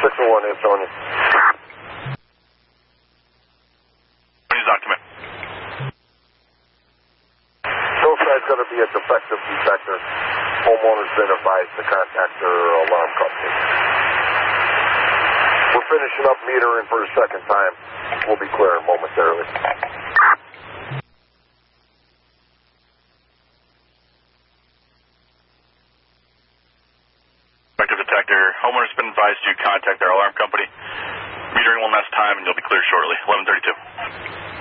601, Antonio. News document. Hillside's going to be a defective detector. Homeowner's been advised to contact their alarm company. We're finishing up metering for a second time. We'll be clearing momentarily. Defective detector. Homeowner's been advised to contact their alarm company. Metering one last time and you'll be cleared shortly. 11:32.